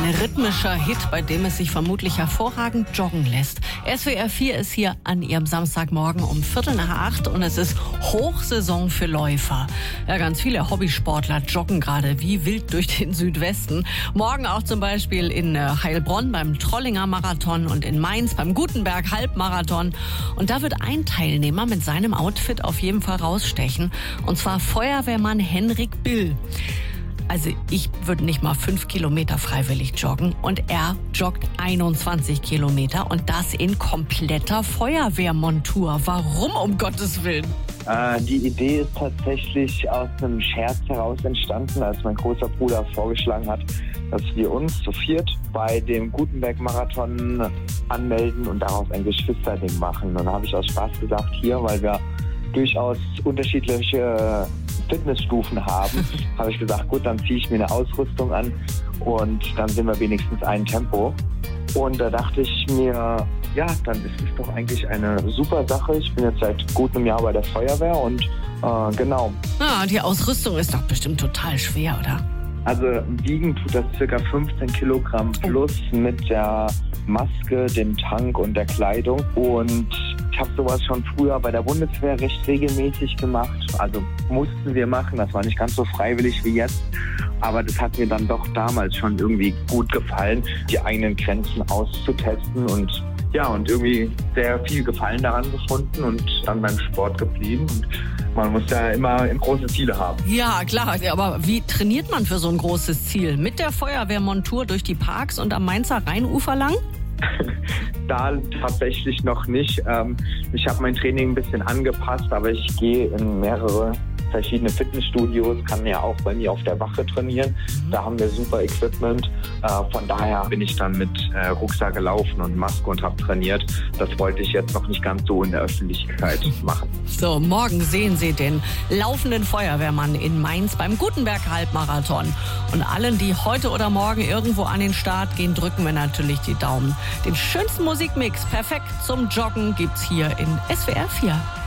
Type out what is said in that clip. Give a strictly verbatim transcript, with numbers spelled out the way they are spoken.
Ein rhythmischer Hit, bei dem es sich vermutlich hervorragend joggen lässt. S W R vier ist hier an Ihrem Samstagmorgen um Viertel nach acht und es ist Hochsaison für Läufer. Ja, ganz viele Hobbysportler joggen gerade wie wild durch den Südwesten. Morgen auch zum Beispiel in Heilbronn beim Trollinger Marathon und in Mainz beim Gutenberg Halbmarathon. Und da wird ein Teilnehmer mit seinem Outfit auf jeden Fall rausstechen. Und zwar Feuerwehrmann Henrik Bill. Also ich würde nicht mal fünf Kilometer freiwillig joggen und er joggt einundzwanzig Kilometer und das in kompletter Feuerwehrmontur. Warum, um Gottes Willen? Äh, die Idee ist tatsächlich aus einem Scherz heraus entstanden, als mein großer Bruder vorgeschlagen hat, dass wir uns zu viert bei dem Gutenberg-Marathon anmelden und daraus ein Geschwisterding machen. Und dann habe ich aus Spaß gesagt, hier, weil wir durchaus unterschiedliche Fitnessstufen haben, habe ich gesagt, gut, dann ziehe ich mir eine Ausrüstung an und dann sind wir wenigstens ein Tempo. Und da dachte ich mir, ja, dann ist es doch eigentlich eine super Sache. Ich bin jetzt seit gut einem Jahr bei der Feuerwehr und äh, genau. Ah, die Ausrüstung ist doch bestimmt total schwer, oder? Also wiegen tut das circa fünfzehn Kilogramm plus mit der Maske, dem Tank und der Kleidung. Und ich habe sowas schon früher bei der Bundeswehr recht regelmäßig gemacht. Also mussten wir machen, das war nicht ganz so freiwillig wie jetzt. Aber das hat mir dann doch damals schon irgendwie gut gefallen, die eigenen Grenzen auszutesten und ja, und irgendwie sehr viel Gefallen daran gefunden und dann beim Sport geblieben. Und man muss ja immer große Ziele haben. Ja, klar. Aber wie trainiert man für so ein großes Ziel? Mit der Feuerwehrmontur durch die Parks und am Mainzer Rheinufer lang? Da tatsächlich noch nicht. Ich habe mein Training ein bisschen angepasst, aber ich gehe in mehrere verschiedene Fitnessstudios, kann ja auch bei mir auf der Wache trainieren. Da haben wir super Equipment. Von daher bin ich dann mit Rucksack gelaufen und Maske und habe trainiert. Das wollte ich jetzt noch nicht ganz so in der Öffentlichkeit machen. So, morgen sehen Sie den laufenden Feuerwehrmann in Mainz beim Gutenberg Halbmarathon. Und allen, die heute oder morgen irgendwo an den Start gehen, drücken wir natürlich die Daumen. Den schönsten Musikmix, perfekt zum Joggen, gibt's hier in S W R vier.